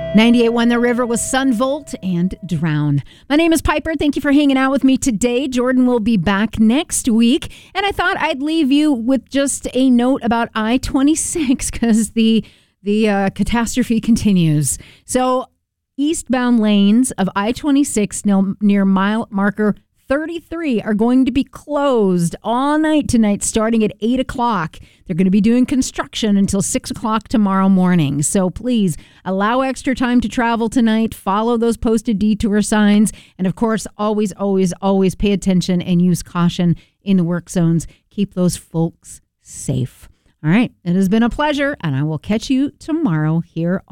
98.1 The River with Sunvolt and Drown. My name is Piper. Thank you for hanging out with me today. Jordan will be back next week. And I thought I'd leave you with just a note about I-26 because the catastrophe continues. So eastbound lanes of I-26 near mile marker 33 are going to be closed all night tonight starting at 8 o'clock. They're going to be doing construction until 6 o'clock tomorrow morning. So please allow extra time to travel tonight. Follow those posted detour signs. And of course, always, always, always pay attention and use caution in the work zones. Keep those folks safe. All right. It has been a pleasure, and I will catch you tomorrow here